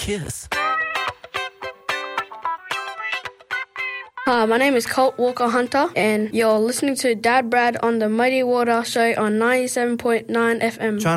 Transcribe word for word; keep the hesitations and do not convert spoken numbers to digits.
kiss. Hi, my name is Colt Walker Hunter, and you're listening to Dad Brad on the Muddy Water Show on ninety-seven point nine F M.